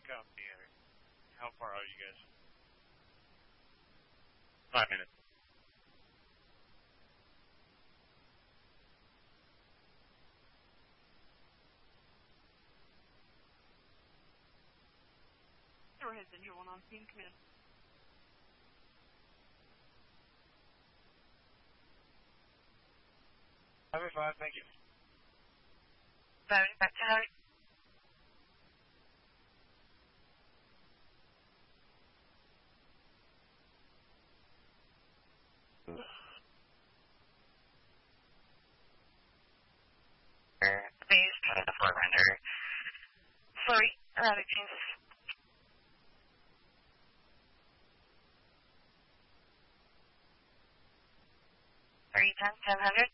Copy. How far are you guys? 5 minutes. Arrowhead Danger 1 on scene, come in. Highway 5, thank you. 5 back to Highway. Base, trying to render. Sorry, erratic changes. Are you 10, 1000?